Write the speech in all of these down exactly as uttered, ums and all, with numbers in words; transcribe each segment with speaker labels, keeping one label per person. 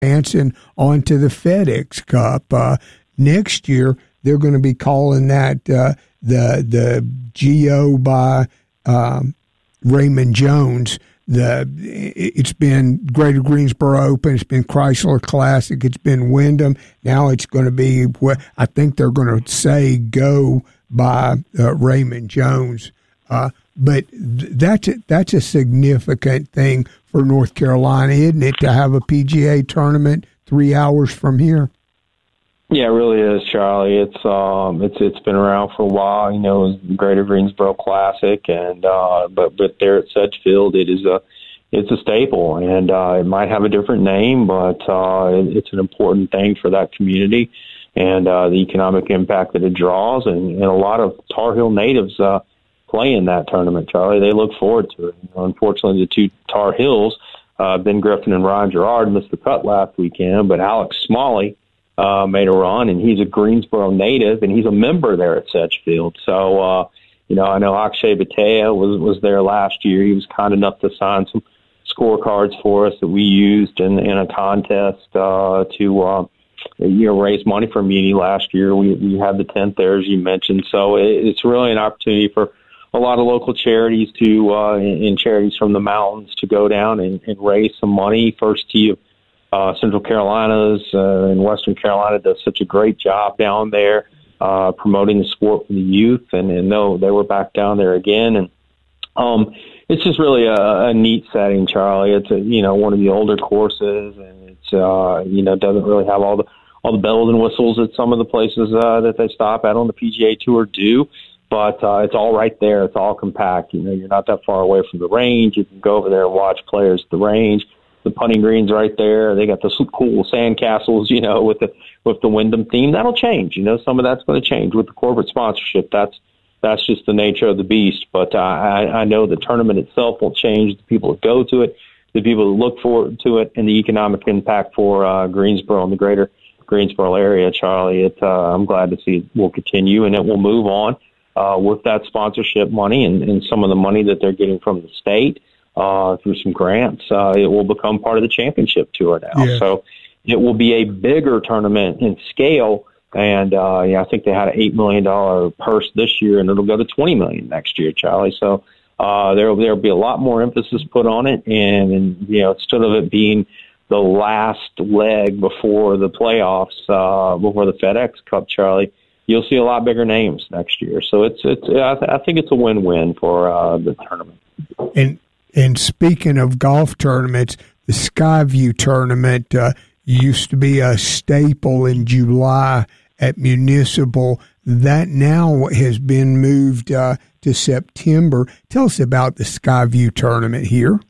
Speaker 1: advancing onto the FedEx Cup. Uh, next year, they're going to be calling that uh, the the G O by um, Raymond Jones. The it's been Greater Greensboro Open, it's been Chrysler Classic, it's been Wyndham. Now it's going to be what I think they're going to say go by uh, Raymond Jones. Uh, but th- that's a, that's a significant thing for North Carolina, isn't it, to have a P G A tournament three hours from here?
Speaker 2: Yeah, it really is, Charlie. It's um, it's it's been around for a while. You know, it was the Greater Greensboro Classic, and uh, but but there at Sedgefield, it is a it's a staple, and uh, it might have a different name, but uh, it, it's an important thing for that community, and uh, the economic impact that it draws, and, and a lot of Tar Heel natives uh, play in that tournament, Charlie. They look forward to it. You know, unfortunately, the two Tar Heels, uh, Ben Griffin and Ryan Gerard, missed the cut last weekend, but Alex Smalley Uh, made a run, and he's a Greensboro native, and he's a member there at Sedgefield. So, uh, you know, I know Akshay Bhatia was, was there last year. He was kind enough to sign some scorecards for us that we used in, in a contest uh, to, uh, you know, raise money for Muni last year. We, we had the tenth there, as you mentioned. So it, it's really an opportunity for a lot of local charities to, uh, and, and charities from the mountains to go down and, and raise some money. First Tee of Uh, Central Carolinas uh, and Western Carolina does such a great job down there uh, promoting the sport for the youth, and, and no, they were back down there again, and um, it's just really a, a neat setting, Charlie. It's a, you know one of the older courses, and it's uh, you know doesn't really have all the all the bells and whistles that some of the places uh, that they stop at on the P G A Tour do, but uh, it's all right there. It's all compact. You know, you're not that far away from the range. You can go over there and watch players at the range. The putting green's right there. They got the cool sand castles, you know, with the with the Wyndham theme. That'll change. You know, some of that's going to change with the corporate sponsorship. That's that's just the nature of the beast. But uh, I, I know the tournament itself will change. The people that go to it, the people that look forward to it, and the economic impact for uh, Greensboro and the greater Greensboro area, Charlie. It, uh, I'm glad to see it will continue, and it will move on uh, with that sponsorship money and, and some of the money that they're getting from the state. Uh, through some grants, uh, it will become part of the championship tour now. Yeah. So it will be a bigger tournament in scale. And uh, yeah, I think they had an eight million dollars purse this year, and it'll go to twenty million dollars next year, Charlie. So uh, there will be a lot more emphasis put on it. And, and, you know, instead of it being the last leg before the playoffs, uh, before the FedEx Cup, Charlie, you'll see a lot bigger names next year. So it's, it's, I, th- I think it's a win-win for uh, the tournament.
Speaker 1: And, And speaking of golf tournaments, the Skyview tournament uh, used to be a staple in July at Municipal. That now has been moved uh, to September. Tell us about the Skyview tournament here.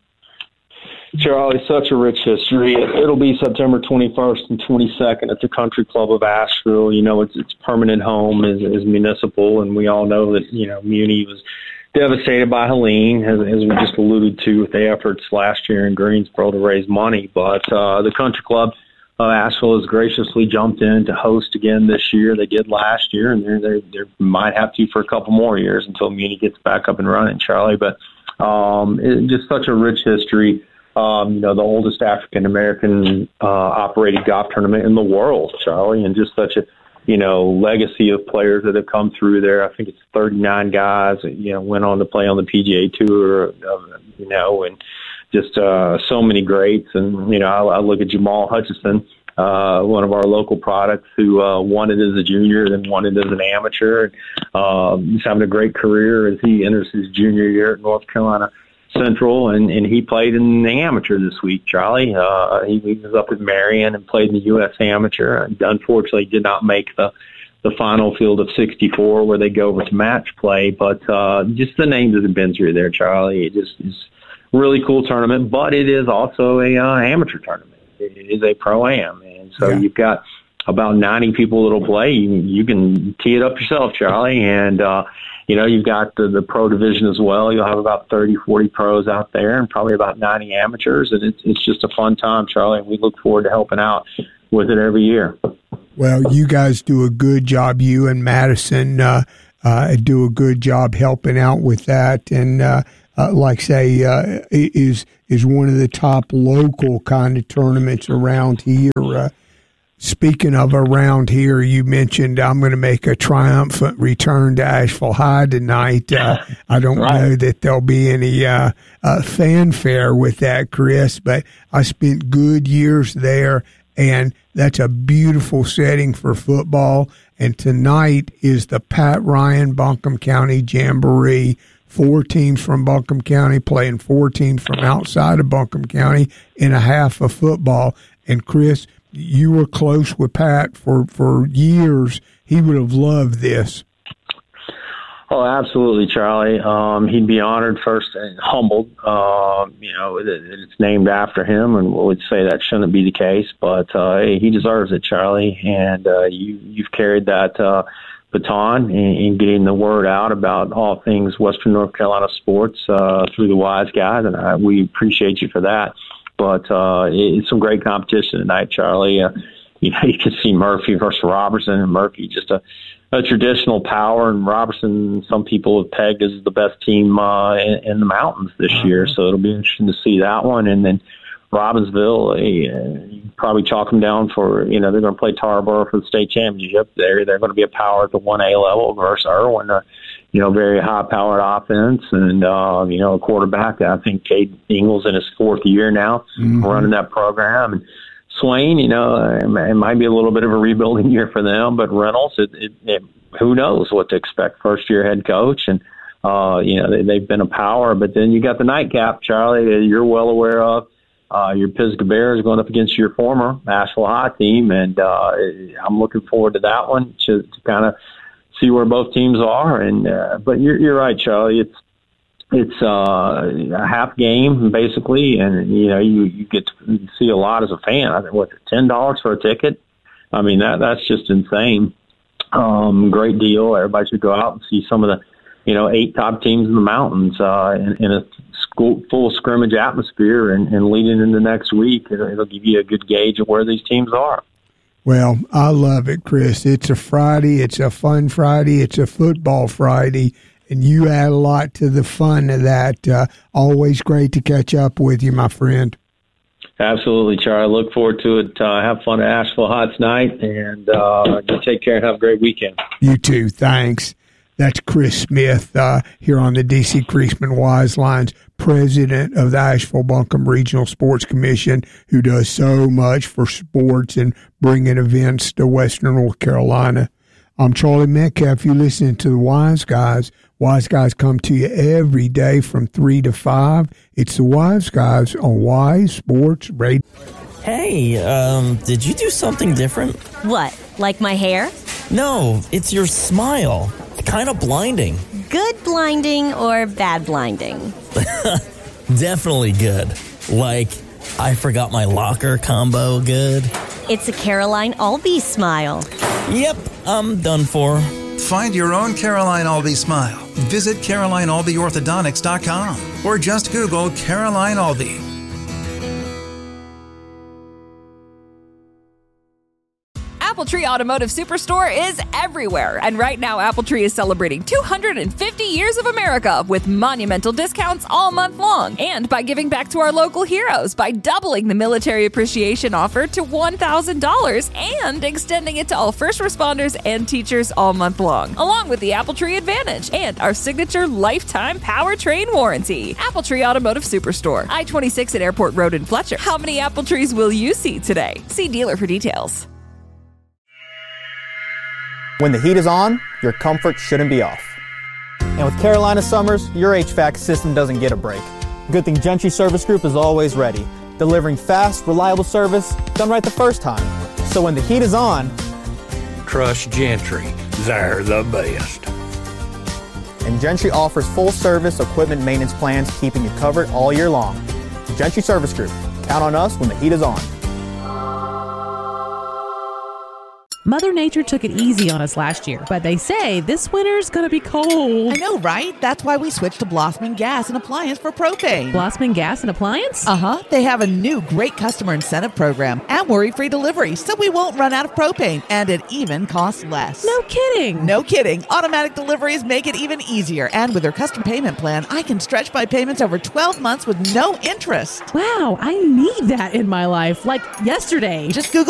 Speaker 2: Charlie, such a rich history. It'll be September twenty-first and twenty-second at the Country Club of Asheville. You know, its its permanent home is, is Municipal, and we all know that, you know, Muni was devastated by Helene, as, as we just alluded to with the efforts last year in Greensboro to raise money. But uh, the Country Club uh, Asheville has graciously jumped in to host again this year. They did last year, and they they might have to for a couple more years until Muni gets back up and running, Charlie. But um, it, just such a rich history. Um, you know, the oldest African-American uh, operated golf tournament in the world, Charlie, and just such a you know, legacy of players that have come through there. I think it's thirty-nine guys that, you know, went on to play on the P G A Tour, uh, you know, and just uh, so many greats. And, you know, I, I look at Jamal Hutchison, uh, one of our local products, who uh, won it as a junior, then won it as an amateur. And, uh, he's having a great career as he enters his junior year at North Carolina Central, and, and he played in the amateur this week, Charlie. Uh, he, he was up at Marion and played in the U S Amateur. Unfortunately, did not make the, the final field of sixty-four where they go over to match play. But uh, just the names that have been through there, Charlie, it just is really cool tournament. But it is also a uh, amateur tournament. It is a pro-am, and so yeah. You've got about ninety people that'll play. You, you can tee it up yourself, Charlie, and uh, you know, you've got the, the pro division as well. You'll have about thirty, forty pros out there and probably about ninety amateurs. And it's it's just a fun time, Charlie, and we look forward to helping out with it every year.
Speaker 1: Well, you guys do a good job. You and Madison uh, uh, do a good job helping out with that. And uh, uh, like say, uh, is is one of the top local kind of tournaments around here. Uh, speaking of around here, you mentioned I'm going to make a triumphant return to Asheville High tonight. Uh, I don't right. know that there'll be any uh, uh, fanfare with that, Chris, but I spent good years there, and that's a beautiful setting for football. And tonight is the Pat Ryan Buncombe County Jamboree. Four teams from Buncombe County playing four teams from outside of Buncombe County in a half of football. And, Chris, you were close with Pat for, for years. He would have loved this.
Speaker 2: Oh, absolutely, Charlie. Um, he'd be honored first and humbled. Um, you know, that it's named after him, and we would say that shouldn't be the case. But uh, hey, he deserves it, Charlie. And uh, you, you've carried that uh, baton in, in getting the word out about all things Western North Carolina sports uh, through the Wise Guys, and I, we appreciate you for that. But uh, it's some great competition tonight, Charlie. Uh, you know, you can see Murphy versus Robertson, and Murphy just a a traditional power, and Robertson, some people have pegged as the best team uh, in, in the mountains this uh-huh. year. So it'll be interesting to see that one. And then Robbinsville, uh, you probably chalk them down for, you know, they're going to play Tarboro for the state championship. They're, they're going to be a power at the one A level versus Irwin, uh, you know, very high-powered offense. And, uh, you know, a quarterback, I think Cade Ingles in his fourth year now mm-hmm. running that program. And Swain, you know, it might be a little bit of a rebuilding year for them, but Reynolds, it, it, it, who knows what to expect, first-year head coach. And, uh, you know, they, they've been a power. But then you got the nightcap, Charlie, that you're well aware of. Uh, your Pisgah Bears going up against your former Asheville High team, and uh, I'm looking forward to that one to, to kind of see where both teams are. And uh, But you're, you're right, Charlie. It's It's uh, a half game, basically, and, you know, you, you get to see a lot as a fan. I think, what, ten dollars for a ticket? I mean, that that's just insane. Um, great deal. Everybody should go out and see some of the, you know, eight top teams in the mountains uh, in, in a school, full scrimmage atmosphere, and, and leading into next week. It'll, it'll give you a good gauge of where these teams are.
Speaker 1: Well, I love it, Chris. It's a Friday. It's a fun Friday. It's a football Friday. And you add a lot to the fun of that. Uh, always great to catch up with you, my friend.
Speaker 2: Absolutely, Charlie. Look forward to it. Uh, have fun at Asheville High tonight, and uh, take care and have a great weekend.
Speaker 1: You too. Thanks. That's Chris Smith uh, here on the D C Creasman Wise Lines, president of the Asheville Buncombe Regional Sports Commission, who does so much for sports and bringing events to Western North Carolina. I'm Charlie Metcalf. You're listening to the Wise Guys. Wise Guys come to you every day from three to five. It's the Wise Guys on Wise Sports Radio.
Speaker 3: Hey, um, did you do something different?
Speaker 4: What, like my hair?
Speaker 3: No, it's your smile. Kind of blinding.
Speaker 4: Good blinding or bad blinding?
Speaker 3: Definitely good. Like, I forgot my locker combo good.
Speaker 4: It's a Caroline Albee smile.
Speaker 3: Yep, I'm done for.
Speaker 5: Find your own Caroline Albee smile. Visit Caroline Albee Orthodontics dot com or just Google Caroline Albee.
Speaker 6: AppleTree Automotive Superstore is everywhere, and right now AppleTree is celebrating two hundred fifty years of America with monumental discounts all month long, and by giving back to our local heroes by doubling the military appreciation offer to one thousand dollars and extending it to all first responders and teachers all month long, along with the AppleTree Advantage and our signature lifetime powertrain warranty. AppleTree Automotive Superstore, I twenty-six at Airport Road in Fletcher. How many apple trees will you see today? See dealer for details.
Speaker 7: When the heat is on, your comfort shouldn't be off. And with Carolina Summers, your H V A C system doesn't get a break. Good thing Gentry Service Group is always ready, delivering fast, reliable service done right the first time. So when the heat is on,
Speaker 8: trust Gentry. They're the best.
Speaker 7: And Gentry offers full service equipment maintenance plans, keeping you covered all year long. Gentry Service Group. Count on us when the heat is on.
Speaker 9: Mother Nature took it easy on us last year, but they say this winter's gonna be cold.
Speaker 10: I know, right? That's why we switched to Blossman Gas and Appliance for propane.
Speaker 9: Blossman Gas and Appliance?
Speaker 10: Uh-huh. They have a new great customer incentive program and worry-free delivery, so we won't run out of propane, and it even costs less.
Speaker 9: No kidding.
Speaker 10: No kidding. Automatic deliveries make it even easier, and with their custom payment plan, I can stretch my payments over twelve months with no interest.
Speaker 9: Wow, I need that in my life, like yesterday.
Speaker 10: Just Google